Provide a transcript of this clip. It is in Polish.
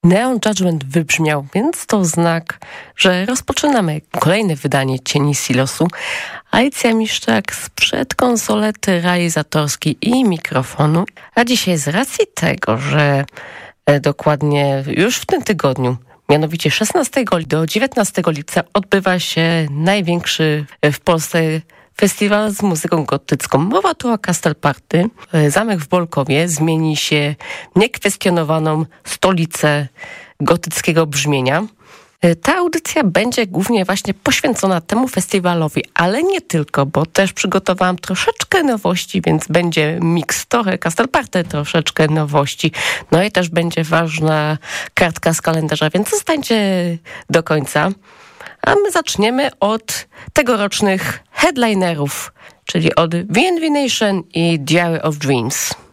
Neon Judgment wybrzmiał, więc to znak, że rozpoczynamy kolejne wydanie Cieni Silosu. Alicja Miszczak sprzed konsolety realizatorskiej i mikrofonu. A dzisiaj z racji tego, że dokładnie już w tym tygodniu, mianowicie 16 do 19 lipca odbywa się największy w Polsce festiwal z muzyką gotycką. Mowa tu o Castelparty. Zamek w Bolkowie zmieni się w niekwestionowaną stolicę gotyckiego brzmienia. Ta audycja będzie głównie właśnie poświęcona temu festiwalowi, ale nie tylko, bo też przygotowałam troszeczkę nowości, więc będzie mix trochę Castelparty, troszeczkę nowości. No i też będzie ważna kartka z kalendarza, więc zostańcie do końca. A my zaczniemy od tegorocznych headlinerów, czyli od VNV Nation i Diary of Dreams.